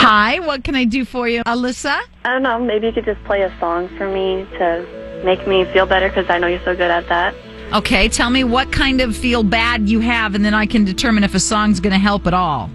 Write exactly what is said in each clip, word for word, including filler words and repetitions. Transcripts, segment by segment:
Hi, what can I do for you, Alyssa? I don't know, maybe you could just play a song for me to make me feel better, because I know you're so good at that. Okay, tell me what kind of feel bad you have, and then I can determine if a song's going to help at all.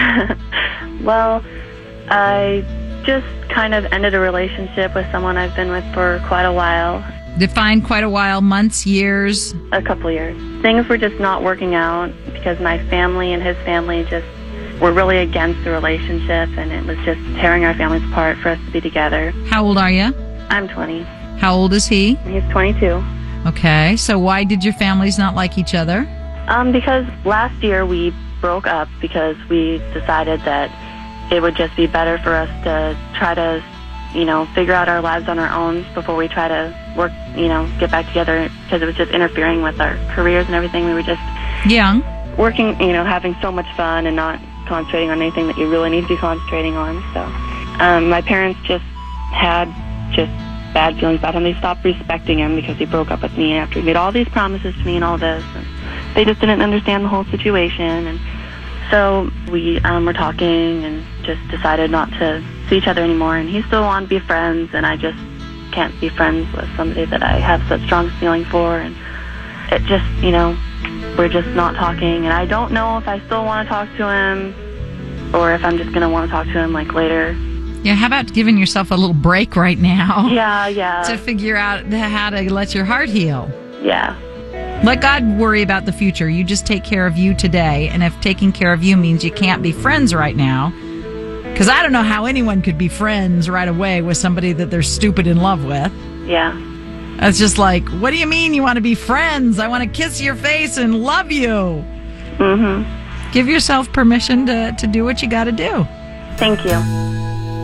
Well, I just kind of ended a relationship with someone I've been with for quite a while. Define quite a while, months, years? A couple years. Things were just not working out because my family and his family just were really against the relationship, and it was just tearing our families apart for us to be together. How old are you? I'm twenty. How old is he? He's twenty-two. Okay, so why did your families not like each other? Um, because last year we broke up because we decided that it would just be better for us to try to, you know, figure out our lives on our own before we try to work, you know, get back together, because it was just interfering with our careers and everything. We were just young, working, you know, having so much fun and not concentrating on anything that you really need to be concentrating on. So um, my parents just had just bad feelings about him. They stopped respecting him because he broke up with me after he made all these promises to me and all this. And they just didn't understand the whole situation. And so we um, were talking and just decided not to see each other anymore. And he still wanted to be friends, and I just can't be friends with somebody that I have such strong feelings for. And it just, you know, we're just not talking. And I don't know if I still want to talk to him or if I'm just going to want to talk to him, like, later. Yeah, how about giving yourself a little break right now? Yeah, yeah. To figure out how to let your heart heal. Yeah. Let God worry about the future. You just take care of you today. And if taking care of you means you can't be friends right now, because I don't know how anyone could be friends right away with somebody that they're stupid in love with. Yeah. It's just like, what do you mean you want to be friends? I want to kiss your face and love you. Mm-hmm. Give yourself permission to, to do what you got to do. Thank you.